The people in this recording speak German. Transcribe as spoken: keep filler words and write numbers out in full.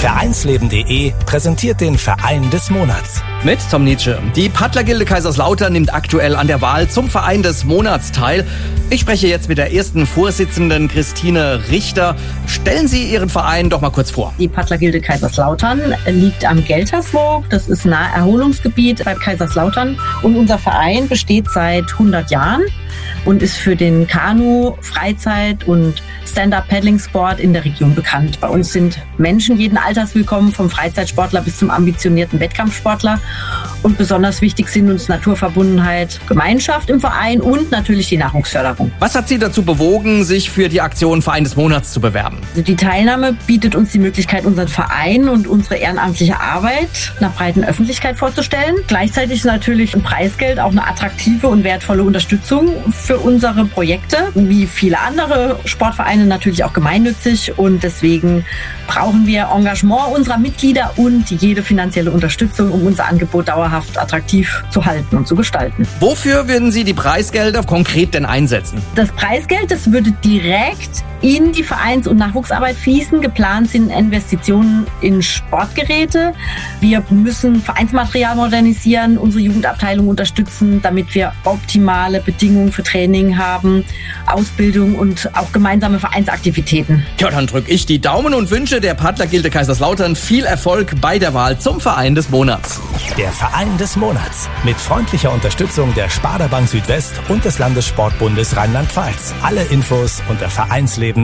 Vereinsleben punkt de präsentiert den Verein des Monats. Mit Tom Nietzsche. Die Paddlergilde Kaiserslautern nimmt aktuell an der Wahl zum Verein des Monats teil. Ich spreche jetzt mit der ersten Vorsitzenden, Christine Richter. Stellen Sie Ihren Verein doch mal kurz vor. Die Paddlergilde Kaiserslautern liegt am Gelterswoog. Das ist ein Naherholungsgebiet bei Kaiserslautern. Und unser Verein besteht seit hundert Jahren und ist für den Kanu-, Freizeit- und Stand-Up-Paddling-Sport in der Region bekannt. Bei uns sind Menschen jeden Alters willkommen, vom Freizeitsportler bis zum ambitionierten Wettkampfsportler. Und besonders wichtig sind uns Naturverbundenheit, Gemeinschaft im Verein und natürlich die Nachwuchsförderung. Was hat Sie dazu bewogen, sich für die Aktion Verein des Monats zu bewerben? Also die Teilnahme bietet uns die Möglichkeit, unseren Verein und unsere ehrenamtliche Arbeit einer breiten Öffentlichkeit vorzustellen. Gleichzeitig ist natürlich ein Preisgeld auch eine attraktive und wertvolle Unterstützung für unsere Projekte. Wie viele andere Sportvereine natürlich auch gemeinnützig, und deswegen brauchen wir Engagement unserer Mitglieder und jede finanzielle Unterstützung, um unser Angebot dauerhaft attraktiv zu halten und zu gestalten. Wofür würden Sie die Preisgelder konkret denn einsetzen? Das Preisgeld, das würde direkt in die Vereins- und Nachwuchsarbeit fließen. Geplant sind Investitionen in Sportgeräte. Wir müssen Vereinsmaterial modernisieren, unsere Jugendabteilung unterstützen, damit wir optimale Bedingungen für Training haben, Ausbildung und auch gemeinsame Vereinsaktivitäten. Ja, dann drücke ich die Daumen und wünsche der Paddlergilde Kaiserslautern viel Erfolg bei der Wahl zum Verein des Monats. Der Verein des Monats mit freundlicher Unterstützung der Sparda Bank Südwest und des Landessportbundes Rheinland-Pfalz. Alle Infos unter vereinsleben